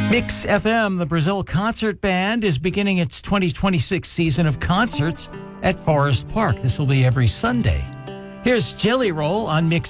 Mix FM, the Brazil Concert Band, is beginning its 2026 season of concerts at Forest Park. This will be every Sunday. Here's Jelly Roll on Mix